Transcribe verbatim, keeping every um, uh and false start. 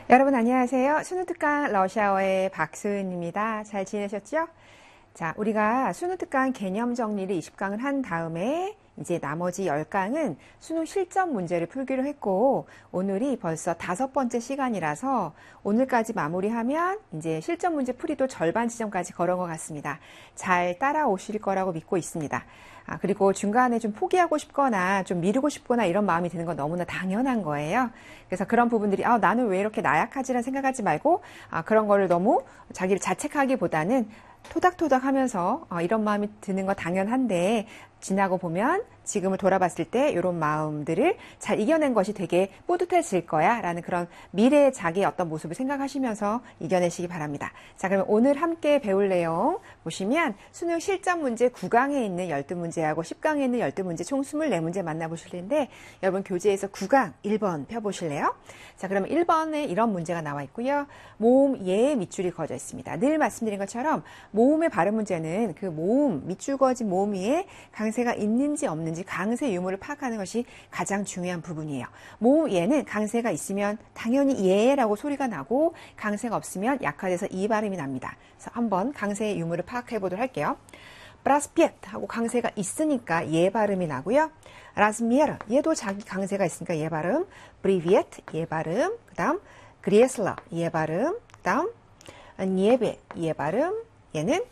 여러분 안녕하세요. 수능특강 러시아어의 박수은입니다. 잘 지내셨죠? 자, 우리가 수능특강 개념 정리를 이십 강을 한 다음에 이제 나머지 십 강은 수능 실전 문제를 풀기로 했고, 오늘이 벌써 다섯 번째 시간이라서 오늘까지 마무리하면 이제 실전 문제 풀이도 절반 지점까지 걸은 것 같습니다. 잘 따라오실 거라고 믿고 있습니다. 아, 그리고 중간에 좀 포기하고 싶거나 좀 미루고 싶거나 이런 마음이 드는 건 너무나 당연한 거예요. 그래서 그런 부분들이 아, 나는 왜 이렇게 나약하지라는 생각하지 말고 아, 그런 거를 너무 자기를 자책하기보다는 토닥토닥 하면서 어, 이런 마음이 드는 거 당연한데 지나고 보면 지금을 돌아봤을 때 이런 마음들을 잘 이겨낸 것이 되게 뿌듯해질 거야 라는 그런 미래의 자기의 어떤 모습을 생각하시면서 이겨내시기 바랍니다. 자, 그러면 오늘 함께 배울 내용 보시면 수능 실전 문제 구 강에 있는 열두 문제하고 십 강에 있는 열두 문제 총 이십사 문제 만나보실 텐데 여러분 교재에서 구 강 일 번 펴보실래요? 자, 그러면 일 번에 이런 문제가 나와 있고요. 모음 예의 밑줄이 그어져 있습니다. 늘 말씀드린 것처럼 모음의 발음 문제는 그 모음, 밑줄 그어진 모음 위에 강세가 있는지 없는지 강세 유무를 파악하는 것이 가장 중요한 부분이에요. 모음 예는 강세가 있으면 당연히 예라고 소리가 나고 강세가 없으면 약화돼서 이 발음이 납니다. 그래서 한번 강세의 유무를 파악해 보도록 할게요. 브라스피에트 하고 강세가 있으니까 예 발음이 나고요. 라즈미에르 얘도 자기 강세가 있으니까 예 발음. 브리비에트 예 발음. 그 다음 그리에슬라 예 발음. 그 다음 니에베 예 발음. 얘는